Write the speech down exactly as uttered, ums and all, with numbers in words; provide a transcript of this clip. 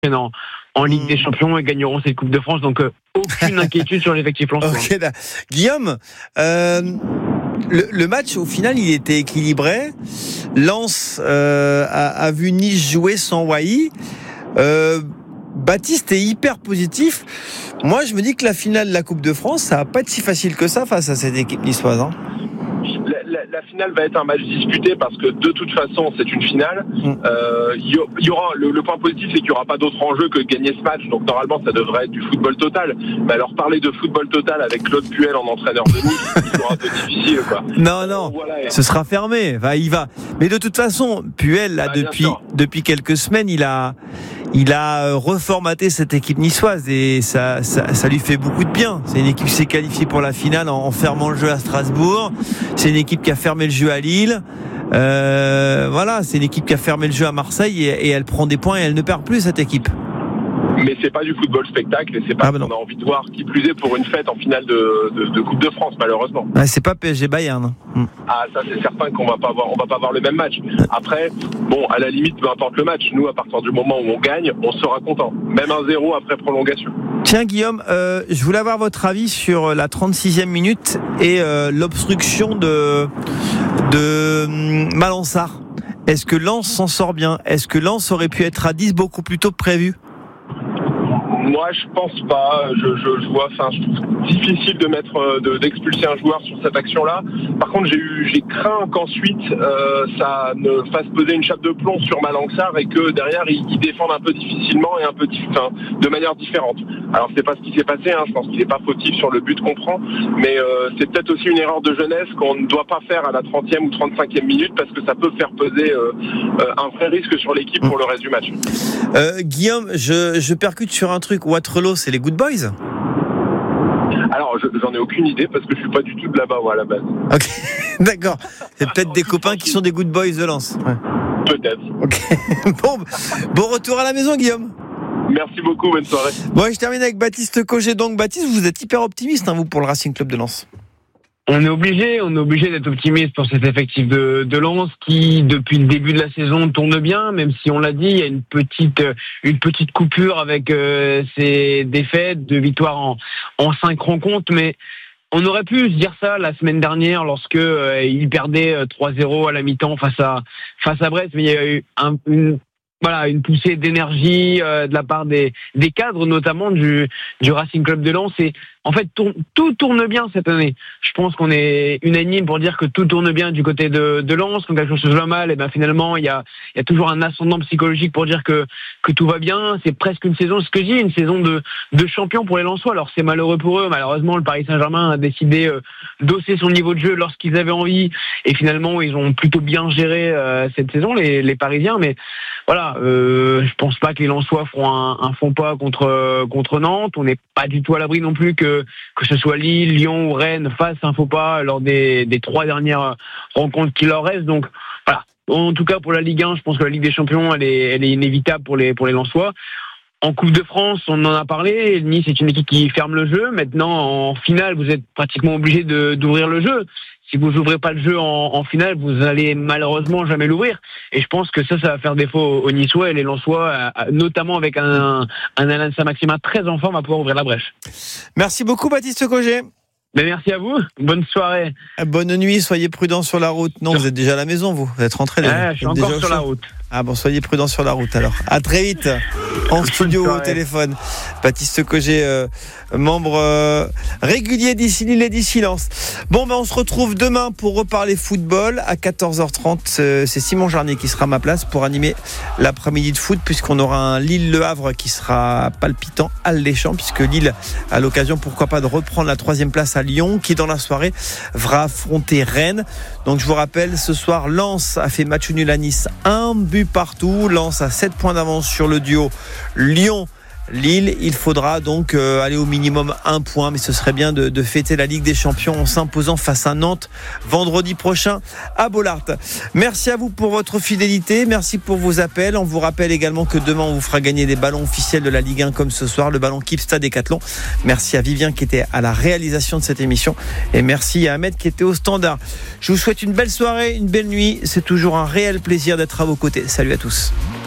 en, en Ligue des Champions et gagneront cette Coupe de France. Donc, euh, aucune inquiétude sur l'effectif lensois. Okay, Guillaume, euh, le, le match, au final, il était équilibré. Lens euh, a, a vu Nice jouer sans Wai. Euh, Baptiste est hyper positif. Moi, je me dis que la finale de la Coupe de France, ça va pas être si facile que ça face à cette équipe niçoise. Hein. La, la, la finale va être un match disputé parce que de toute façon c'est une finale. Il mmh. euh, y, y aura le, le point positif, c'est qu'il n'y aura pas d'autre enjeu que de gagner ce match. Donc normalement ça devrait être du football total. Mais alors parler de football total avec Claude Puel en entraîneur de Nice, c'est toujours un peu difficile, quoi. Non non, donc, voilà, ce sera fermé. Va, il va. Mais de toute façon, Puel là bah, depuis depuis quelques semaines, il a il a reformaté cette équipe niçoise et ça, ça, ça lui fait beaucoup de bien. C'est une équipe qui s'est qualifiée pour la finale en, en fermant le jeu à Strasbourg. C'est une équipe qui a fermé le jeu à Lille. Euh, voilà, c'est une équipe qui a fermé le jeu à Marseille et, et elle prend des points et elle ne perd plus, cette équipe. Mais c'est pas du football spectacle et c'est pas ah ben ce qu'on a envie de voir, qui plus est pour une fête en finale de, de, de Coupe de France, malheureusement. Ah, c'est pas P S G Bayern. Mmh. Ah, ça c'est certain qu'on va pas voir, on va pas voir le même match. Après, bon, à la limite, peu importe le match, nous à partir du moment où on gagne, on sera content. Même un zéro après prolongation. Tiens Guillaume, euh, je voulais avoir votre avis sur la trente-sixième minute et euh, l'obstruction de de Malansar. Est-ce que Lens s'en sort bien? Est-ce que Lens aurait pu être à dix beaucoup plus tôt que prévu? Moi, je pense pas. Je, je, je vois, enfin, je trouve difficile de mettre, de, d'expulser un joueur sur cette action-là. Par contre, j'ai eu, j'ai craint qu'ensuite euh, ça ne fasse peser une chape de plomb sur Malansar et que derrière ils, ils défendent un peu difficilement et un peu, enfin, de manière différente. Alors, c'est pas ce qui s'est passé. Hein. Je pense qu'il n'est pas fautif sur le but qu'on prend, mais euh, c'est peut-être aussi une erreur de jeunesse qu'on ne doit pas faire à la trentième ou trente-cinquième minute parce que ça peut faire peser euh, euh, un vrai risque sur l'équipe pour le reste du match. Euh, Guillaume, je, je percute sur un truc. Waterloo, c'est les Good Boys? Alors, je, j'en ai aucune idée parce que je suis pas du tout de là-bas, moi, à la base. Ok, d'accord. C'est peut-être des copains qui sont des Good Boys de Lens. Ouais. Peut-être. Ok. Bon, bon retour à la maison, Guillaume. Merci beaucoup, bonne soirée. Bon, je termine avec Baptiste Cogé. Donc, Baptiste, vous êtes hyper optimiste, hein, vous, pour le Racing Club de Lens. On est obligé, on est obligé d'être optimiste pour cet effectif de, de Lens qui, depuis le début de la saison, tourne bien, même si on l'a dit, il y a une petite, une petite coupure avec euh, ces défaites, deux victoires en, en cinq rencontres, mais on aurait pu se dire ça la semaine dernière lorsque euh, il perdait trois zéro à la mi-temps face à, face à Brest, mais il y a eu un, une, voilà, une poussée d'énergie euh, de la part des, des cadres, notamment du, du Racing Club de Lens. Et en fait, tout, tout tourne bien cette année. Je pense qu'on est unanime pour dire que tout tourne bien du côté de, de Lens. Quand quelque chose se joue mal, et ben finalement, il y a, il y a toujours un ascendant psychologique pour dire que, que tout va bien. C'est presque une saison, ce que je dis, une saison de, de champion pour les Lensois. Alors c'est malheureux pour eux. Malheureusement, le Paris Saint-Germain a décidé euh, d'hausser son niveau de jeu lorsqu'ils avaient envie. Et finalement, ils ont plutôt bien géré euh, cette saison, les, les Parisiens. Mais voilà, euh, je pense pas que les Lensois feront un, un faux pas contre, contre Nantes. On n'est pas du tout à l'abri non plus que que ce soit Lille, Lyon ou Rennes fassent un faux pas lors des, des trois dernières rencontres qui leur restent. Donc voilà. En tout cas pour la Ligue un, je pense que la Ligue des Champions, elle est, elle est inévitable pour les pour les Lensois. En Coupe de France, on en a parlé. Nice est une équipe qui ferme le jeu. Maintenant, en finale, vous êtes pratiquement obligé de, d'ouvrir le jeu. Si vous n'ouvrez pas le jeu en, en finale, vous allez malheureusement jamais l'ouvrir. Et je pense que ça, ça va faire défaut aux, aux Niçois et les Lensois, notamment avec un, un Alain Saint-Maximin très en forme, à pouvoir ouvrir la brèche. Merci beaucoup, Baptiste Cogé. Mais merci à vous. Bonne soirée. Bonne nuit. Soyez prudents sur la route. Non, vous êtes déjà à la maison, vous. Vous êtes rentré déjà. Ouais, je suis encore déjà sur la route. Ah bon, soyez prudents sur la route alors. À très vite en studio au téléphone. Baptiste Cogé, euh, membre euh, régulier d'ici Lille et d'ici Lens. Bon, ben on se retrouve demain pour reparler football à quatorze heures trente. Euh, c'est Simon Jarnier qui sera à ma place pour animer l'après-midi de foot, puisqu'on aura un Lille-Le Havre qui sera palpitant, alléchant, puisque Lille a l'occasion, pourquoi pas, de reprendre la troisième place à Lyon, qui dans la soirée va affronter Rennes. Donc je vous rappelle, ce soir, Lens a fait match nul à Nice, un but partout. Lens a sept points d'avance sur le duo Lyon-Lille. Il faudra donc euh, aller au minimum un point, mais ce serait bien de, de fêter la Ligue des Champions en s'imposant face à Nantes vendredi prochain à Bollaert. Merci à vous pour votre fidélité, merci pour vos appels. On vous rappelle également que demain on vous fera gagner des ballons officiels de la Ligue un comme ce soir, le ballon Kipsta Décathlon. Merci à Vivien qui était à la réalisation de cette émission et merci à Ahmed qui était au standard. Je vous souhaite une belle soirée, une belle nuit. C'est toujours un réel plaisir d'être à vos côtés. Salut à tous.